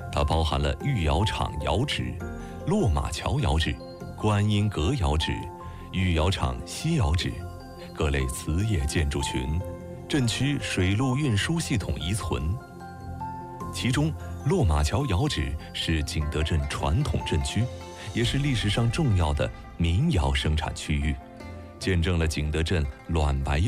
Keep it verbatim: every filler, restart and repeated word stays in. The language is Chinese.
它包含了御窑厂窑址、落马桥窑址、观音阁窑址、御窑厂西窑址、各类瓷业建筑群、镇区水陆运输系统遗存。其中，落马桥窑址是景德镇传统镇区，也是历史上重要的民窑生产区域，见证了景德镇卵白釉